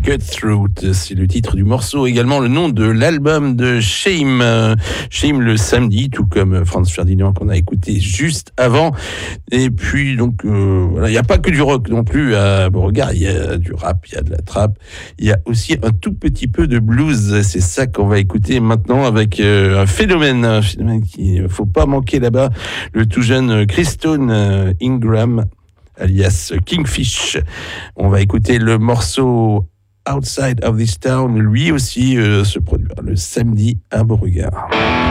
Cutthroat, c'est le titre du morceau, également le nom de l'album de Shame. Shame le samedi, tout comme Franz Ferdinand qu'on a écouté juste avant. Et puis donc voilà, il n'y a pas que du rock non plus à Beauregard, il y a du rap, il y a de la trap, il y a aussi un tout petit peu de blues. C'est ça qu'on va écouter maintenant avec un phénomène qu'il ne faut pas manquer là-bas, le tout jeune Christone Ingram, alias Kingfish. On va écouter le morceau Outside of This Town, lui aussi se produira le samedi à Beauregard.